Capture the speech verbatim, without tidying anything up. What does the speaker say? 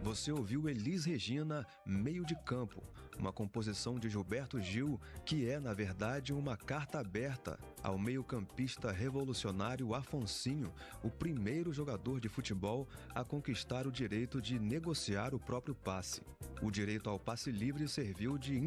Você ouviu Elis Regina, Meio de Campo, uma composição de Gilberto Gil que é, na verdade, uma carta aberta ao meio-campista revolucionário Afonsinho, o primeiro jogador de futebol a conquistar o direito de negociar o próprio passe. O direito ao passe livre serviu de